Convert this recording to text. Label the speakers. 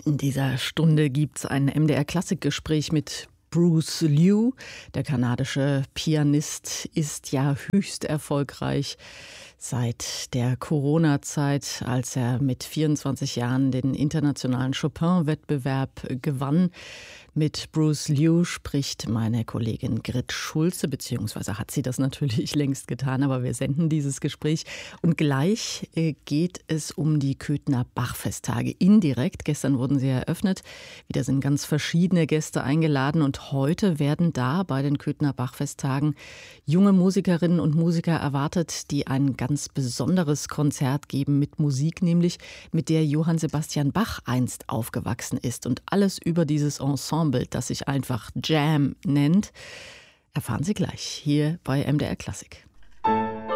Speaker 1: In dieser Stunde gibt es ein MDR-Klassikgespräch mit Bruce Liu. Der kanadische Pianist ist ja höchst erfolgreich seit der Corona-Zeit, als er mit 24 Jahren den internationalen Chopin-Wettbewerb gewann. Mit Bruce Liu spricht meine Kollegin Grit Schulze, beziehungsweise hat sie das natürlich längst getan, aber wir senden dieses Gespräch. Und gleich geht es um die Köthner Bachfesttage. Indirekt, gestern wurden sie eröffnet. Wieder sind ganz verschiedene Gäste eingeladen und heute werden da bei den Köthner Bachfesttagen junge Musikerinnen und Musiker erwartet, die ein ganz besonderes Konzert geben mit Musik, nämlich mit der Johann Sebastian Bach einst aufgewachsen ist. Und alles über dieses Ensemble, das sich einfach Jam nennt, erfahren Sie gleich hier bei MDR Klassik.